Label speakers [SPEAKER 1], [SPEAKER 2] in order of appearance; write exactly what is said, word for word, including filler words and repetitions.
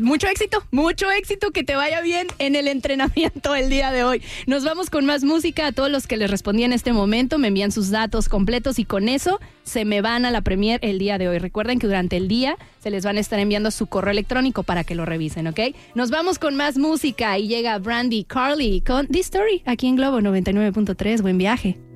[SPEAKER 1] Mucho éxito, mucho éxito, que te vaya bien en el entrenamiento el día de hoy. Nos vamos con más música. A todos los que les respondí en este momento, me envían sus datos completos y con eso se me van a la premier el día de hoy. Recuerden que durante el día se les van a estar enviando su correo electrónico para que lo revisen, ¿ok? Nos vamos con más música y llega Brandy Carly con This Story aquí en Globo noventa y nueve punto tres. Buen viaje.